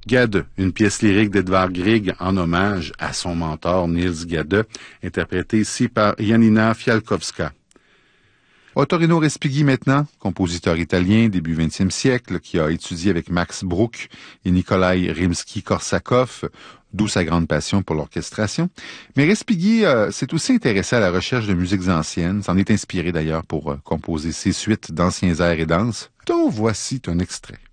Gade, une pièce lyrique d'Edvard Grieg en hommage à son mentor Niels Gade, interprétée ici par Janina Fialkowska. Ottorino Respighi maintenant, compositeur italien début 20e siècle, qui a étudié avec Max Bruch et Nikolai Rimsky-Korsakov, d'où sa grande passion pour l'orchestration. Mais Respighi s'est aussi intéressé à la recherche de musiques anciennes, s'en est inspiré d'ailleurs pour composer ses suites d'anciens airs et danses, dont voici un extrait.